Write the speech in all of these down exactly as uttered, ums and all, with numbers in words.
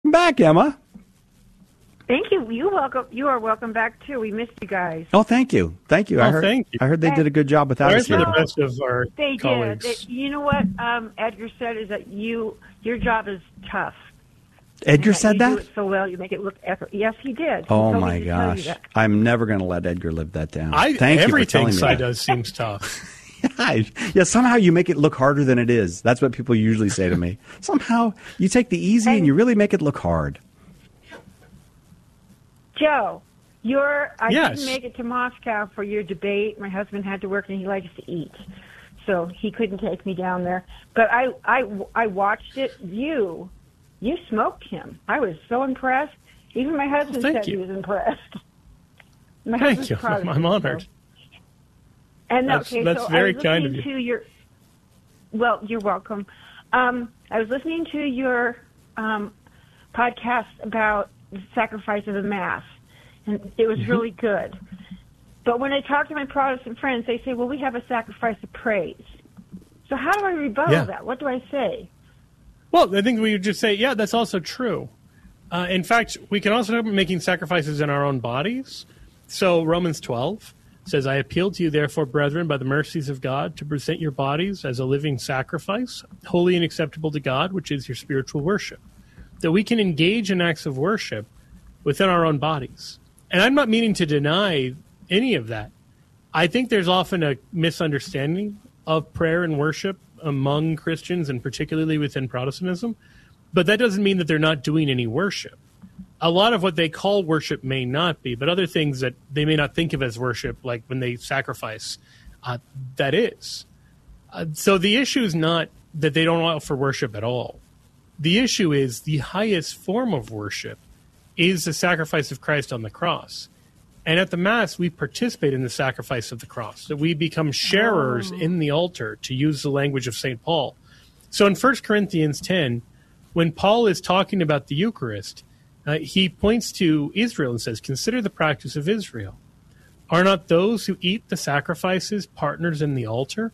I'm back, Emma. Thank you. You welcome. You are welcome back too. We missed you guys. Oh, thank you, thank you. Oh, I heard. thank you. I heard they did a good job without us Where's here. the rest of our They colleagues? did. They, you know what um, Edgar said is that you your job is tough. Edgar And said you that? do it so well. You make it look effort. Yes, he did. He Oh told me my to tell you gosh! that. I'm never going to let Edgar live that down. I, Thank you for everything telling me Cy that. does seems tough. yeah, yeah, somehow you make it look harder than it is. That's what people usually say to me. Somehow you take the easy and you really make it look hard. Joe, your I Yes. didn't make it to Moscow for your debate. My husband had to work and he likes to eat, so he couldn't take me down there. But I I, I watched it. You you smoked him. I was so impressed. Even my husband Thank said you. he was impressed. My Thank husband's you. proud of I'm you, honored. so. And That's- okay, that's so very I was kind of listening you. to your. Well, you're welcome. Um, I was listening to your um, podcast about the sacrifice of the Mass, and it was Mm-hmm. really good. But when I talk to my Protestant friends, they say, "Well, we have a sacrifice of praise." So how do I rebuttal Yeah. that? What do I say? Well, I think we would just say, yeah, that's also true. Uh, in fact, we can also talk about making sacrifices in our own bodies. So Romans twelve says, I appeal to you, therefore, brethren, by the mercies of God, to present your bodies as a living sacrifice, holy and acceptable to God, which is your spiritual worship. That we can engage in acts of worship within our own bodies. And I'm not meaning to deny any of that. I think there's often a misunderstanding of prayer and worship among Christians, and particularly within Protestantism. But that doesn't mean that they're not doing any worship. A lot of what they call worship may not be, but other things that they may not think of as worship, like when they sacrifice, uh, that is. Uh, so the issue is not that they don't offer worship at all. The issue is the highest form of worship is the sacrifice of Christ on the cross. And at the Mass, we participate in the sacrifice of the cross, that we become sharers oh. in the altar, to use the language of Saint Paul. So in First Corinthians ten, when Paul is talking about the Eucharist, uh, he points to Israel and says, consider the practice of Israel. Are not those who eat the sacrifices partners in the altar?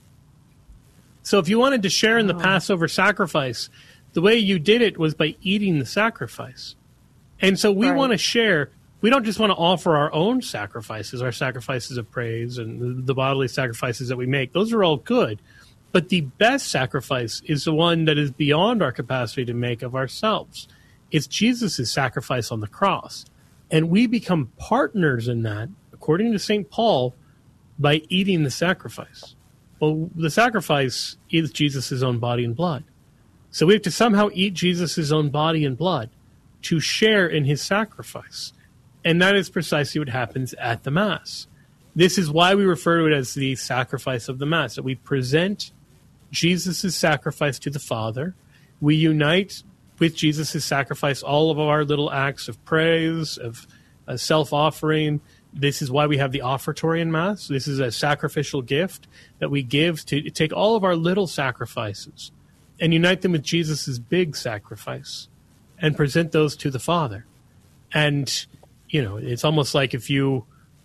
So if you wanted to share in the oh. Passover sacrifice, the way you did it was by eating the sacrifice. And so we right. want to share. We don't just want to offer our own sacrifices, our sacrifices of praise and the, the bodily sacrifices that we make. Those are all good. But the best sacrifice is the one that is beyond our capacity to make of ourselves. It's Jesus' sacrifice on the cross. And we become partners in that, according to Saint Paul, by eating the sacrifice. Well, the sacrifice is Jesus' own body and blood. So we have to somehow eat Jesus' own body and blood to share in his sacrifice. And that is precisely what happens at the Mass. This is why we refer to it as the sacrifice of the Mass, that we present Jesus' sacrifice to the Father. We unite with Jesus' sacrifice all of our little acts of praise, of uh, self-offering. This is why we have the offertory in Mass. This is a sacrificial gift that we give to take all of our little sacrifices and unite them with Jesus' big sacrifice and present those to the Father. And, you know, it's almost like if you,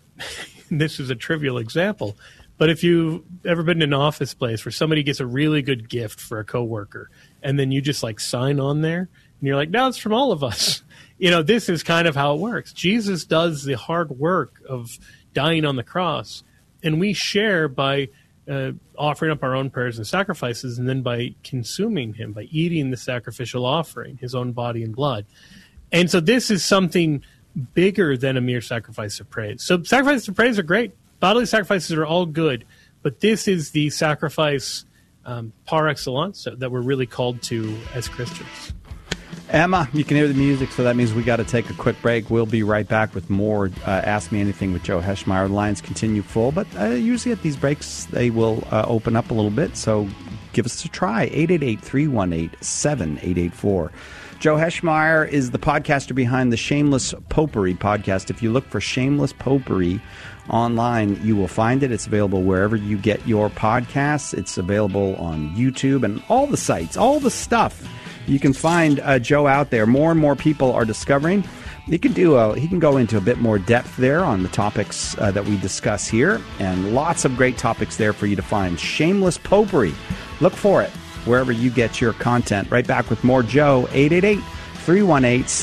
this is a trivial example, but if you've ever been in an office place where somebody gets a really good gift for a coworker, and then you just like sign on there, and you're like, no, it's from all of us. You know, this is kind of how it works. Jesus does the hard work of dying on the cross, and we share by uh, offering up our own prayers and sacrifices, and then by consuming him, by eating the sacrificial offering, his own body and blood. And so this is something bigger than a mere sacrifice of praise. So sacrifices of praise are great. Bodily sacrifices are all good, but this is the sacrifice um, par excellence that we're really called to as Christians. Emma, you can hear the music, so that means we got to take a quick break. We'll be right back with more uh, Ask Me Anything with Joe Heschmeyer. The lines continue full, but uh, usually at these breaks they will uh, open up a little bit, so give us a try. eight eight eight, three one eight, seven eight eight four. Joe Heschmeyer is the podcaster behind the Shameless Popery podcast. If you look for Shameless Popery online, you will find it. It's available wherever you get your podcasts. It's available on YouTube and all the sites, all the stuff. You can find uh, Joe out there. More and more people are discovering. He can do a, he can go into a bit more depth there on the topics uh, that we discuss here, and lots of great topics there for you to find. Shameless Popery. Look for it wherever you get your content. Right back with more Joe. eight eight eight, three one eight,